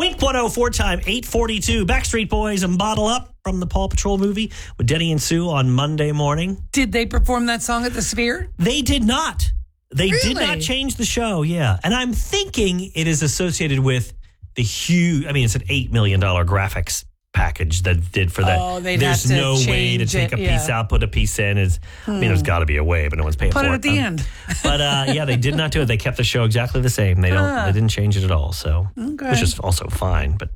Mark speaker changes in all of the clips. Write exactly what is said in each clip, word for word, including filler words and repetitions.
Speaker 1: Wink one oh four time, eight forty-two. Backstreet Boys and Bottle Up from the Paw Patrol movie with Denny and Sue on Monday morning.
Speaker 2: Did they perform that song at the Sphere?
Speaker 1: They did not. They
Speaker 2: Really?
Speaker 1: did not change the show, yeah. And I'm thinking it is associated with the huge, I mean, it's an eight million dollars graphics package that did for that.
Speaker 2: Oh, they'd
Speaker 1: There's
Speaker 2: have to
Speaker 1: no way to
Speaker 2: change
Speaker 1: take
Speaker 2: it,
Speaker 1: a piece
Speaker 2: yeah.
Speaker 1: out, put a piece in. Is I mean, there's got to be a way, but no one's paying
Speaker 2: Put
Speaker 1: for
Speaker 2: it
Speaker 1: it.
Speaker 2: at the
Speaker 1: Um,
Speaker 2: end.
Speaker 1: But uh, yeah, they did not do it. They kept the show exactly the same. They don't.
Speaker 2: Ah.
Speaker 1: They didn't change it at all. So,
Speaker 2: Okay.
Speaker 1: which is also fine. But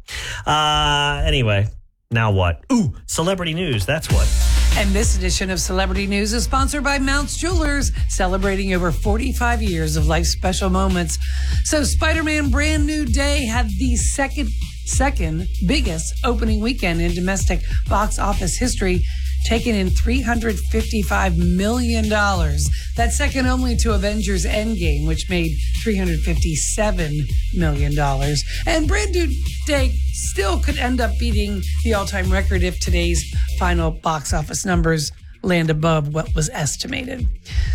Speaker 1: uh, anyway, now what? Ooh, celebrity news. That's what.
Speaker 2: And this edition of Celebrity News is sponsored by Mounts Jewelers, celebrating over forty-five years of life's special moments. So Spider-Man Brand New Day had the second second biggest opening weekend in domestic box office history, taking in three hundred fifty-five million dollars. That's second only to Avengers Endgame, which made three hundred fifty-seven million dollars. And Brand New Day still could end up beating the all-time record if today's final box office numbers land above what was estimated.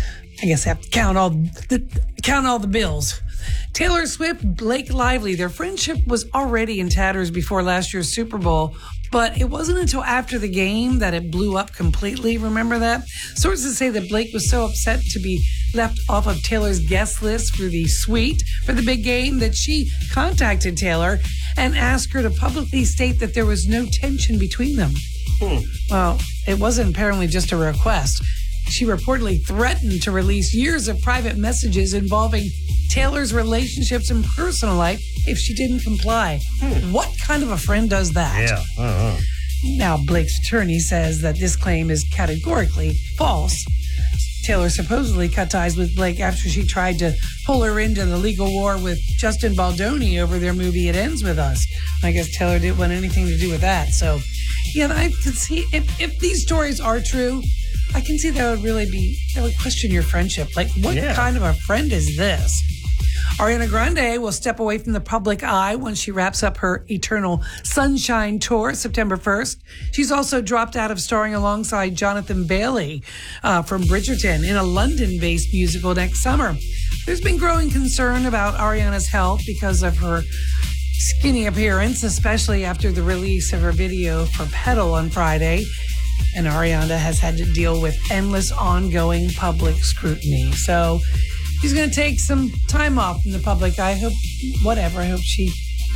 Speaker 2: I guess I have to count all the count all the bills. Taylor Swift, Blake Lively, their friendship was already in tatters before last year's Super Bowl, but it wasn't until after the game that it blew up completely. Remember that? Sources say that Blake was so upset to be left off of Taylor's guest list for the suite for the big game that she contacted Taylor and asked her to publicly state that there was no tension between them.
Speaker 1: Hmm.
Speaker 2: Well, it wasn't apparently just a request. She reportedly threatened to release years of private messages involving Taylor's relationships and personal life if she didn't comply. Hmm. What kind of a friend does that?
Speaker 1: Yeah. I don't know.
Speaker 2: Now, Blake's attorney says that this claim is categorically false. Taylor supposedly cut ties with Blake after she tried to pull her into the legal war with Justin Baldoni over their movie It Ends With Us. I guess Taylor didn't want anything to do with that. So, yeah, I could see if, if these stories are true, I can see that would really be, that would question your friendship. Like, what
Speaker 1: Yeah.
Speaker 2: kind of a friend is this? Ariana Grande will step away from the public eye once she wraps up her Eternal Sunshine tour September first. She's also dropped out of starring alongside Jonathan Bailey uh, from Bridgerton in a London-based musical next summer. There's been growing concern about Ariana's health because of her skinny appearance, especially after the release of her video for Pedal on Friday. And Ariana has had to deal with endless ongoing public scrutiny. So she's going to take some time off from the public. I hope, whatever, I hope she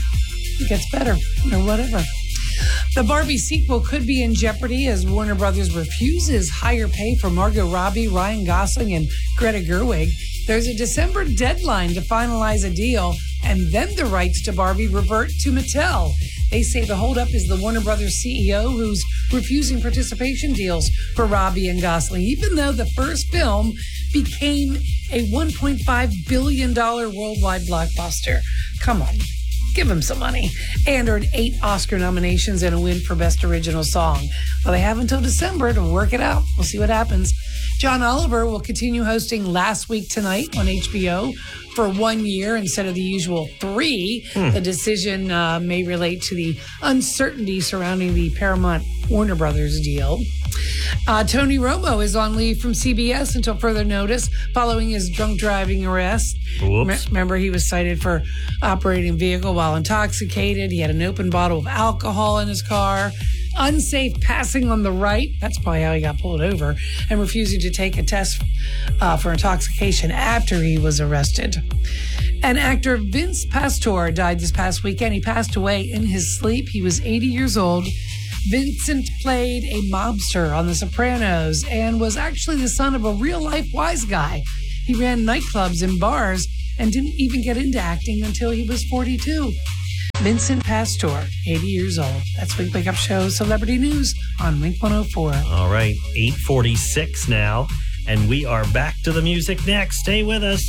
Speaker 2: gets better or whatever. The Barbie sequel could be in jeopardy as Warner Brothers refuses higher pay for Margot Robbie, Ryan Gosling, and Greta Gerwig. There's a December deadline to finalize a deal, and then the rights to Barbie revert to Mattel. They say the holdup is the Warner Brothers C E O who's refusing participation deals for Robbie and Gosling, even though the first film became a one point five billion dollars worldwide blockbuster. Come on, give him some money. And earned eight Oscar nominations and a win for Best Original Song. Well, they have until December to work it out. We'll see what happens. John Oliver will continue hosting Last Week Tonight on H B O for one year instead of the usual three. Hmm. The decision uh, may relate to the uncertainty surrounding the Paramount Warner Brothers deal. Uh, Tony Romo is on leave from C B S until further notice following his drunk driving arrest. Me- remember, he was cited for operating a vehicle while intoxicated. He had an open bottle of alcohol in his car. Unsafe passing on the right. That's probably how he got pulled over. And refusing to take a test uh, for intoxication after he was arrested. And actor Vince Pastore died this past weekend. He passed away in his sleep. He was eighty years old. Vincent played a mobster on The Sopranos and was actually the son of a real-life wise guy. He ran nightclubs and bars and didn't even get into acting until he was forty-two. Vincent Pastore, eighty years old. That's Wink Wake Up Show Celebrity News on Wink one oh four.
Speaker 1: All right, eight forty-six now, and we are back to the music next. Stay with us.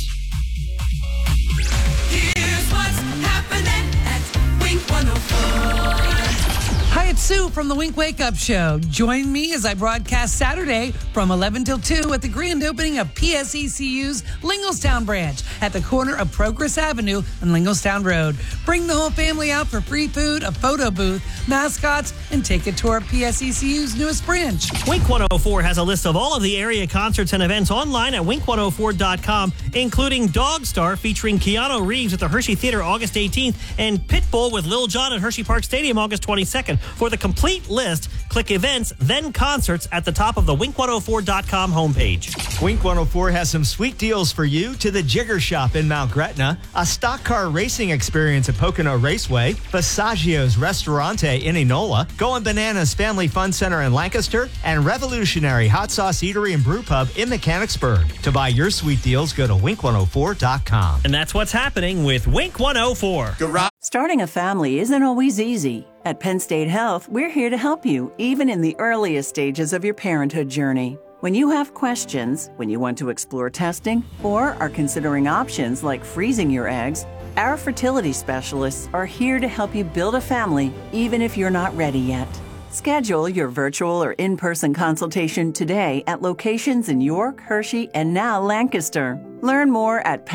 Speaker 3: Here's what's happening at Wink one oh four.
Speaker 2: Hi, it's Sue from the Wink Wake Up Show. Join me as I broadcast Saturday from eleven till two at the grand opening of P S E C U's Lingelstown branch at the corner of Progress Avenue and Lingelstown Road. Bring the whole family out for free food, a photo booth, mascots, and take a tour of P S E C U's newest branch.
Speaker 1: Wink one oh four has a list of all of the area concerts and events online at wink one oh four dot com, including Dog Star featuring Keanu Reeves at the Hershey Theater August eighteenth and Pitbull with Lil Jon at Hershey Park Stadium August twenty-second. For the complete list, click Events, then Concerts at the top of the wink one oh four dot com homepage.
Speaker 3: Wink one oh four has some sweet deals for you to the Jigger Shop in Mount Gretna, a stock car racing experience at Pocono Raceway, Visaggio's Restaurante in Enola, Going Bananas Family Fun Center in Lancaster, and Revolutionary Hot Sauce Eatery and Brew Pub in Mechanicsburg. To buy your sweet deals, go to wink one oh four dot com.
Speaker 1: And that's what's happening with Wink one oh four.
Speaker 4: Starting a family isn't always easy. At Penn State Health, we're here to help you, even in the earliest stages of your parenthood journey. When you have questions, when you want to explore testing, or are considering options like freezing your eggs, our fertility specialists are here to help you build a family, even if you're not ready yet. Schedule your virtual or in-person consultation today at locations in York, Hershey, and now Lancaster. Learn more at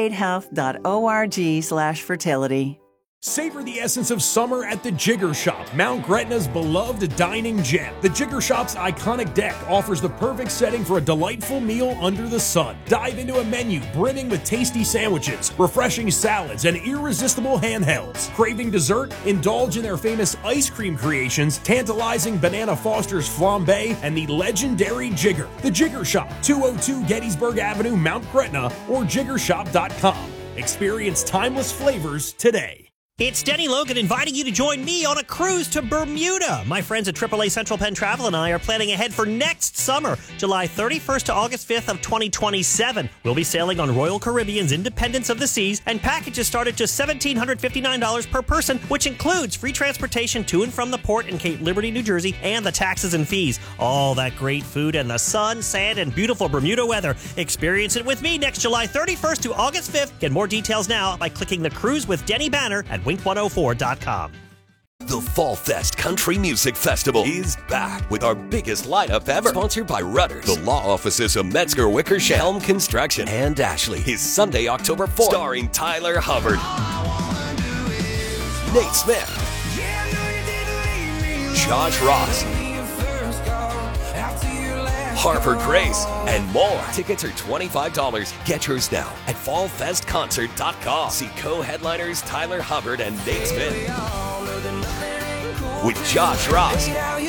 Speaker 4: pennstatehealth.org slash fertility.
Speaker 5: Savor the essence of summer at the Jigger Shop, Mount Gretna's beloved dining gem. The Jigger Shop's iconic deck offers the perfect setting for a delightful meal under the sun. Dive into a menu brimming with tasty sandwiches, refreshing salads, and irresistible handhelds. Craving dessert? Indulge in their famous ice cream creations, tantalizing Banana Foster's flambe, and the legendary Jigger. The Jigger Shop, two oh two Gettysburg Avenue, Mount Gretna, or jigger shop dot com. Experience timeless flavors today.
Speaker 1: It's Denny Logan inviting you to join me on a cruise to Bermuda. My friends at triple A Central Penn Travel and I are planning ahead for next summer, July thirty-first to August fifth of twenty twenty-seven. We'll be sailing on Royal Caribbean's Independence of the Seas, and packages start at just one thousand seven hundred fifty-nine dollars per person, which includes free transportation to and from the port in Cape Liberty, New Jersey, and the taxes and fees. All that great food and the sun, sand, and beautiful Bermuda weather. Experience it with me next July thirty-first to August fifth. Get more details now by clicking the Cruise with Denny banner at wink one oh four dot com.
Speaker 6: The Fall Fest Country Music Festival is back with our biggest lineup ever. Sponsored by Rudders, the law offices of Metzger Wickersham, Helm Construction, and Ashley. Is Sunday, October fourth. Starring Tyler Hubbard, Nate Smith, Josh Ross, Harper Grace, and more. Tickets are twenty-five dollars. Get yours now at fall fest concert dot com. See co-headliners Tyler Hubbard and Nate Smith with Josh Ross,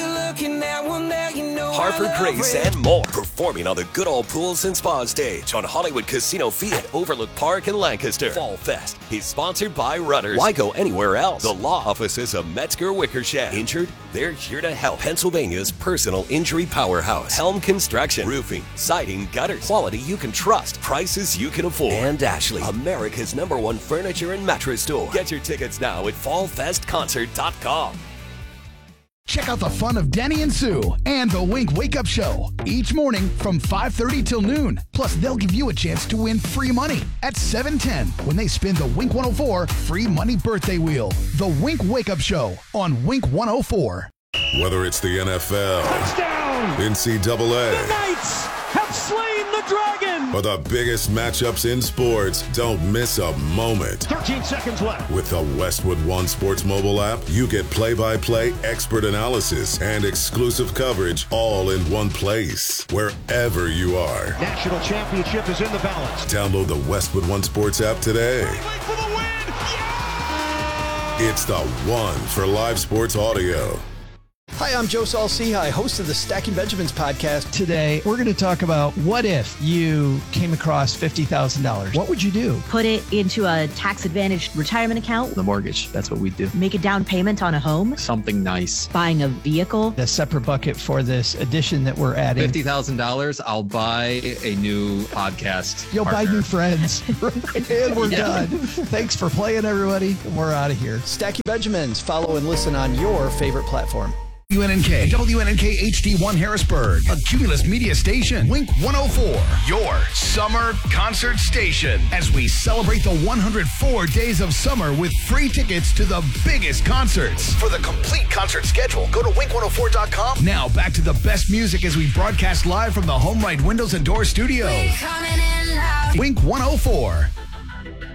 Speaker 6: Harper Grace, and more. Performing on the Good Old Pools and Spa stage on Hollywood Casino Field at Overlook Park in Lancaster. Fall Fest is sponsored by Rudders. Why go anywhere else? The law offices of Metzger Wickersham. Injured? They're here to help. Pennsylvania's personal injury powerhouse. Helm Construction. Roofing, siding, gutters. Quality you can trust. Prices you can afford. And Ashley, America's number one furniture and mattress store. Get your tickets now at fall fest concert dot com.
Speaker 7: Check out the fun of Denny and Sue and the Wink Wake Up Show each morning from five thirty till noon. Plus, they'll give you a chance to win free money at seven ten when they spin the Wink one oh four free money birthday wheel. The Wink Wake Up Show on Wink one oh four.
Speaker 8: Whether it's the N F L,
Speaker 9: touchdown,
Speaker 8: N C double A,
Speaker 9: the Knights have slain the dragon,
Speaker 8: or the biggest matchups in sports, don't miss a moment.
Speaker 9: thirteen seconds left.
Speaker 8: With the Westwood One Sports mobile app, you get play-by-play expert analysis and exclusive coverage all in one place, wherever you are.
Speaker 9: National championship is in the balance.
Speaker 8: Download the Westwood One Sports app today.
Speaker 9: For the win. Yeah!
Speaker 8: It's the one for live sports audio.
Speaker 10: Hi, I'm Joe Saul-Sehy, host of the Stacking Benjamins podcast.
Speaker 11: Today, we're going to talk about what if you came across fifty thousand dollars. What would you do?
Speaker 12: Put it into a tax-advantaged retirement account.
Speaker 13: The mortgage, that's what we do.
Speaker 12: Make a down payment on a home.
Speaker 13: Something nice.
Speaker 12: Buying a vehicle.
Speaker 11: A separate bucket for this addition that we're adding.
Speaker 13: fifty thousand dollars, I'll buy a new podcast
Speaker 11: You'll
Speaker 13: partner.
Speaker 11: buy new friends. And we're yeah. done. Thanks for playing, everybody. And we're out of here.
Speaker 10: Stacking Benjamins. Follow and listen on your favorite platform.
Speaker 7: W N N K, W N N K H D one Harrisburg, a Cumulus Media station, Wink one oh four, your summer concert station. As we celebrate the one hundred four days of summer with free tickets to the biggest concerts. For the complete concert schedule, go to wink one oh four dot com. Now back to the best music as we broadcast live from the Home Right Windows and Door studio. Wink one oh four.